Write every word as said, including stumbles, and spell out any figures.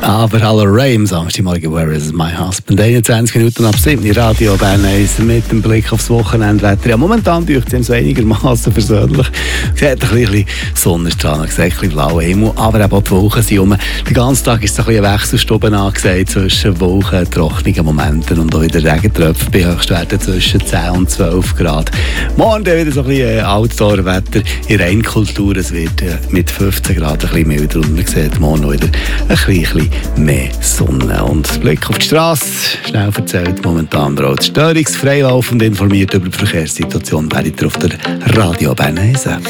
Aber hallo Ray, am Samstagmorgen, where is my husband? einundzwanzig Minuten ab sieben, Radio Bern eins mit dem Blick aufs Wochenendwetter. Ja, momentan durch es so einigermaßen versöhnlich. Es hat ein bisschen Sonnenstrahlen, ein bisschen blauer Himmel, aber eben auch die Wolken sind um. Den ganzen Tag ist es ein bisschen ein Wechselstube angesagt zwischen Wolken, trockenen Momenten und auch wieder Regentröpfen bei Höchstwerten zwischen zehn und zwölf Grad. Morgen dann wieder so ein bisschen Outdoor-Wetter in Reinkultur. Es wird mit fünfzehn Grad ein bisschen milder und man sieht morgen wieder ein bisschen mehr Sonne. Und Blick auf die Straße, schnell erzählt, momentan rot störungsfrei laufend, informiert über die Verkehrssituation, werdet ihr auf der Radio Bern eins.